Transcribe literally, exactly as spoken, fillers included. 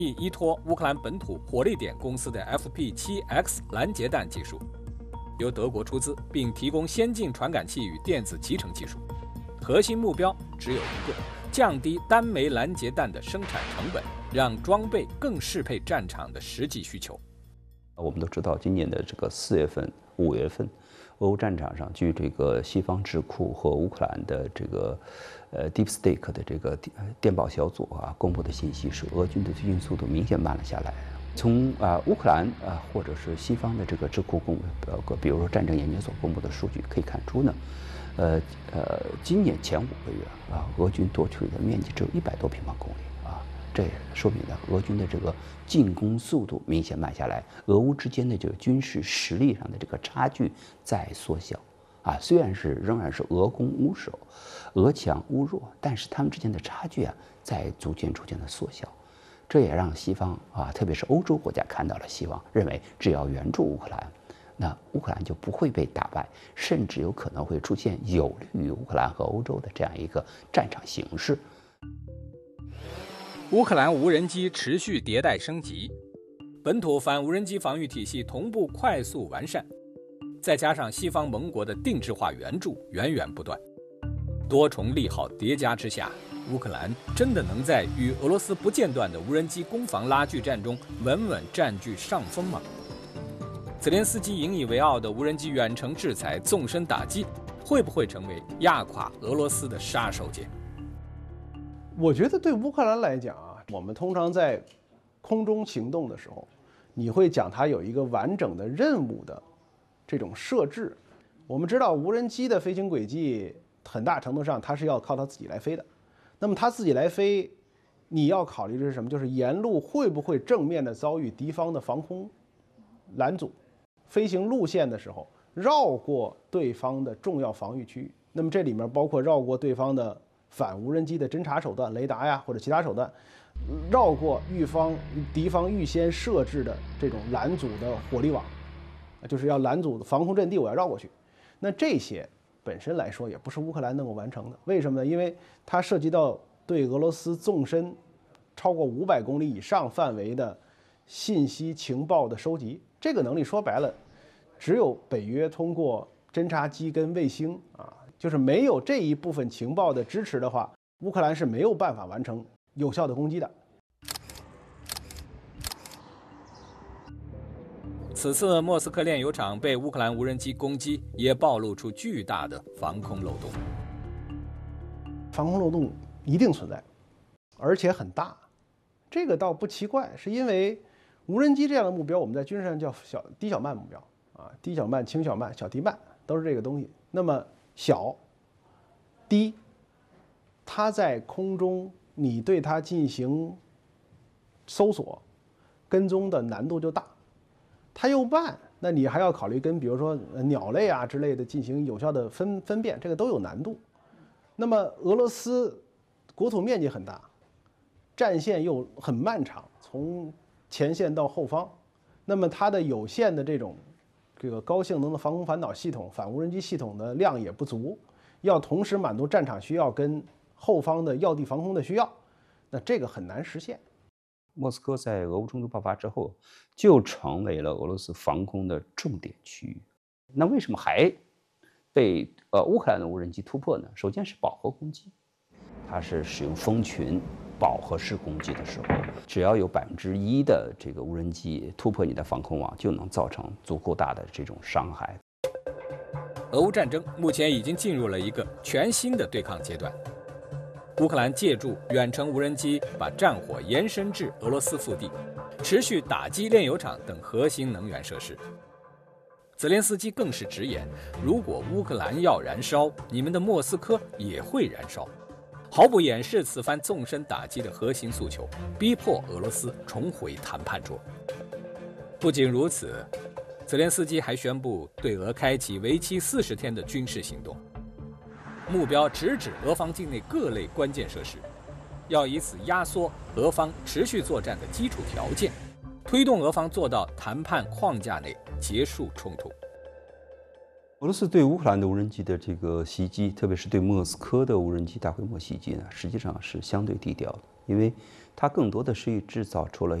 依托乌克兰本土火力点公司的 F P 七 X 拦截弹技术，由德国出资，并提供先进传感器与电子集成技术。核心目标只有一个：降低单枚拦截弹的生产成本，让装备更适配战场的实际需求。 我们都知道，今年的这个四月份、五月份，俄乌战场上，据这个西方智库和乌克兰的这个呃 Deep State 的这个电报小组啊公布的信息是，俄军的推进速度明显慢了下来。从啊、呃、乌克兰啊、呃、或者是西方的这个智库公呃比如说战争研究所公布的数据可以看出呢，呃呃今年前五个月啊，俄军夺取的面积只有一百多平方公里。这说明了俄军的这个进攻速度明显慢下来，俄乌之间的这个军事实力上的这个差距在缩小，啊，虽然是仍然是俄攻乌守，俄强乌弱，但是他们之间的差距啊在逐渐逐渐的缩小，这也让西方啊，特别是欧洲国家看到了希望，认为只要援助乌克兰，那乌克兰就不会被打败，甚至有可能会出现有利于乌克兰和欧洲的这样一个战场形势。 乌克兰无人机持续迭代升级，本土反无人机防御体系同步快速完善，再加上西方盟国的定制化援助源源不断，多重利好叠加之下，乌克兰真的能在与俄罗斯不间断的无人机攻防拉锯战中稳稳占据上风吗？泽连斯基引以为傲的无人机远程制裁、纵深打击，会不会成为压垮俄罗斯的杀手锏？ 我觉得对乌克兰来讲啊，我们通常在空中行动的时候，你会讲它有一个完整的任务的这种设置。我们知道无人机的飞行轨迹很大程度上它是要靠它自己来飞的，那么它自己来飞，你要考虑的是什么？就是沿路会不会正面的遭遇敌方的防空拦阻，飞行路线的时候绕过对方的重要防御区域。那么这里面包括绕过对方的反无人机的侦察手段，雷达呀或者其他手段，绕过预方敌方预先设置的这种拦阻的火力网，就是要拦阻防空阵地，我要绕过去。那这些本身来说也不是乌克兰能够完成的，为什么呢？因为它涉及到对俄罗斯纵深超过五百公里以上范围的信息情报的收集，这个能力说白了，只有北约通过侦察机跟卫星啊。就是没有这一部分情报的支持的话，乌克兰是没有办法完成有效的攻击的。 此次莫斯科炼油厂被乌克兰无人机攻击，也暴露出巨大的防空漏洞。 防空漏洞一定存在，而且很大，这个倒不奇怪，是因为无人机这样的目标，我们在军事上叫小低小慢目标啊，低小慢、轻小慢、小低慢都是这个东西。那么小、低，它在空中，你对它进行搜索、跟踪的难度就大。它又慢，那你还要考虑跟比如说鸟类啊之类的进行有效的分分辨，这个都有难度。那么俄罗斯国土面积很大，战线又很漫长，从前线到后方，那么它的有限的这种这个高性能的防空反导系统、反无人机系统的量也不足，要同时满足战场需要跟后方的要地防空的需要，那这个很难实现。 莫斯科在俄乌冲突爆发之后，就成为了俄罗斯防空的重点区域。那为什么还被呃乌克兰的无人机突破呢？首先是饱和攻击，它是使用蜂群饱和式攻击的时候，只要有百分之一的这个无人机突破你的防空网，就能造成足够大的这种伤害。 俄乌战争目前已经进入了一个全新的对抗阶段。乌克兰借助远程无人机，把战火延伸至俄罗斯腹地，持续打击炼油厂等核心能源设施。泽连斯基更是直言，如果乌克兰要燃烧，你们的莫斯科也会燃烧，毫不掩饰此番纵深打击的核心诉求，逼迫俄罗斯重回谈判桌。不仅如此，泽连斯基还宣布对俄开启为期四十天的军事行动，目标直指俄方境内各类关键设施，要以此压缩俄方持续作战的基础条件，推动俄方做到谈判框架内结束冲突。 俄罗斯对乌克兰的无人机的这个袭击，特别是对莫斯科的无人机大规模袭击呢，实际上是相对低调的。 因为它更多的是制造出了